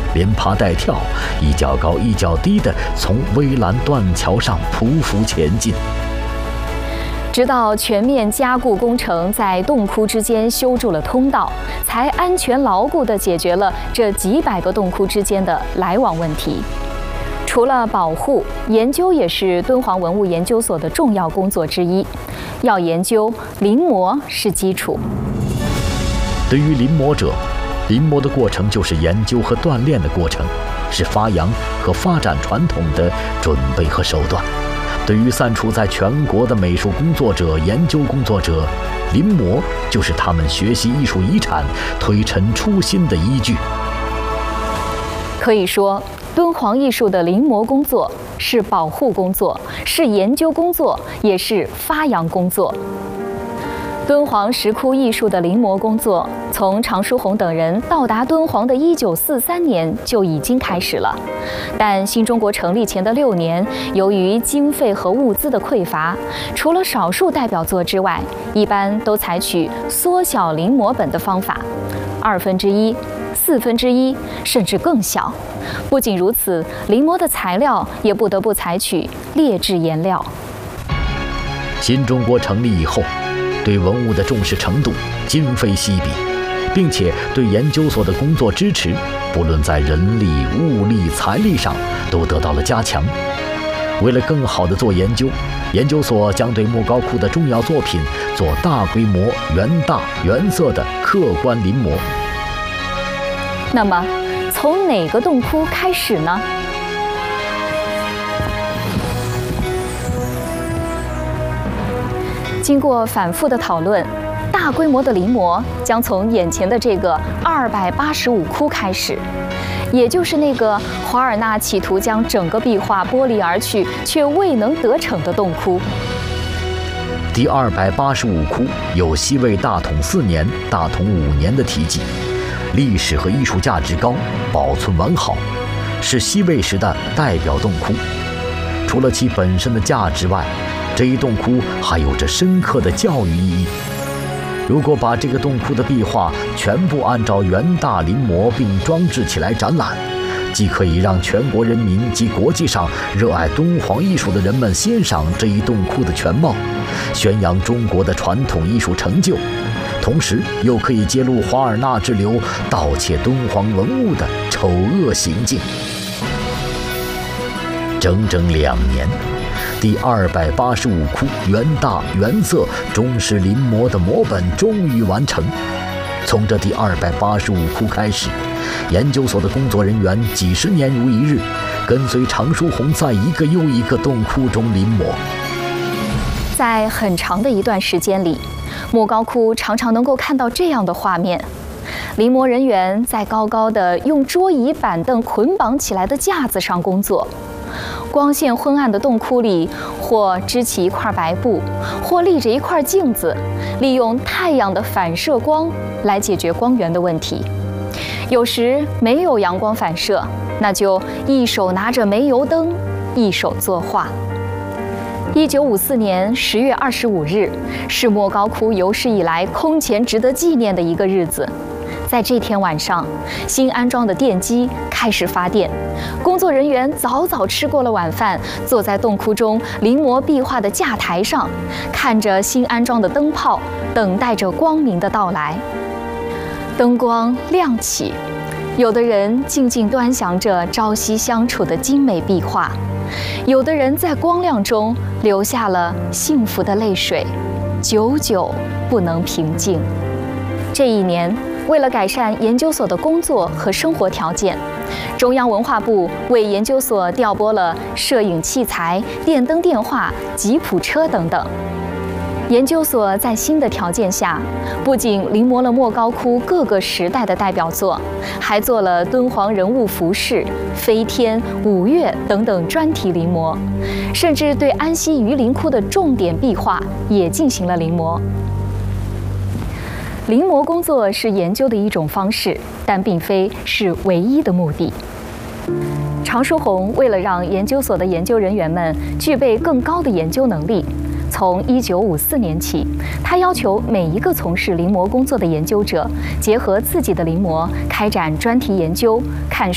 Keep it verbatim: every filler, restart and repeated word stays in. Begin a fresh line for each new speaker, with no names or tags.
连爬带跳，一脚高一脚低地从危栏断桥上匍匐前进。
直到全面加固工程在洞窟之间修筑了通道，才安全牢固地解决了这几百个洞窟之间的来往问题。除了保护，研究也是敦煌文物研究所的重要工作之一。要研究，临摹是基础。
对于临摹者，临摹的过程就是研究和锻炼的过程，是发扬和发展传统的准备和手段。对于散处在全国的美术工作者、研究工作者，临摹就是他们学习艺术遗产、推陈出新的依据。
可以说，敦煌艺术的临摹工作是保护工作，是研究工作，也是发扬工作。敦煌石窟艺术的临摹工作，从常书鸿等人到达敦煌的一九四三年就已经开始了。但新中国成立前的六年，由于经费和物资的匮乏，除了少数代表作之外，一般都采取缩小临摹本的方法，二分之一、四分之一，甚至更小。不仅如此，临摹的材料也不得不采取劣质颜料。
新中国成立以后，对文物的重视程度今非昔比，并且对研究所的工作支持，不论在人力、物力、财力上都得到了加强。为了更好地做研究，研究所将对莫高窟的重要作品做大规模、原大原色的客观临摹。
那么，从哪个洞窟开始呢？经过反复的讨论，大规模的临摹将从眼前的这个二百八十五窟开始，也就是那个华尔纳企图将整个壁画剥离而去却未能得逞的洞窟。
第二百八十五窟有西魏大统四年、大统五年的题记，历史和艺术价值高，保存完好，是西魏时的代表洞窟。除了其本身的价值外，这一洞窟还有着深刻的教育意义。如果把这个洞窟的壁画全部按照原大临摹并装置起来展览，既可以让全国人民及国际上热爱敦煌艺术的人们欣赏这一洞窟的全貌，宣扬中国的传统艺术成就，同时又可以揭露华尔纳之流盗窃敦煌文物的丑恶行径。整整两年，第二百八十五窟原大原色中式临摹的摹本终于完成。从这第二百八十五窟开始，研究所的工作人员几十年如一日，跟随常书鸿在一个又一个洞窟中临摹。
在很长的一段时间里，莫高窟常常能够看到这样的画面：临摹人员在高高的用桌椅板凳捆绑起来的架子上工作。光线昏暗的洞窟里，或支起一块白布，或立着一块镜子，利用太阳的反射光来解决光源的问题。有时没有阳光反射，那就一手拿着煤油灯，一手作画。一九五四年十月二十五日，是莫高窟有史以来空前值得纪念的一个日子。在这天晚上，新安装的电机开始发电，工作人员早早吃过了晚饭，坐在洞窟中临摹壁画的架台上，看着新安装的灯泡，等待着光明的到来。灯光亮起，有的人静静端详着朝夕相处的精美壁画，有的人在光亮中流下了幸福的泪水，久久不能平静。这一年，为了改善研究所的工作和生活条件，中央文化部为研究所调拨了摄影器材、电灯、电话、吉普车等等。研究所在新的条件下，不仅临摹了莫高窟各个时代的代表作，还做了敦煌人物服饰、飞天、五岳等等专题临摹，甚至对安西榆林窟的重点壁画也进行了临摹。临摹工作是研究的一种方式，但并非是唯一的目的。常书鸿为了让研究所的研究人员们具备更高的研究能力，从一九五四年起，他要求每一个从事临摹工作的研究者，结合自己的临摹，开展专题研究，看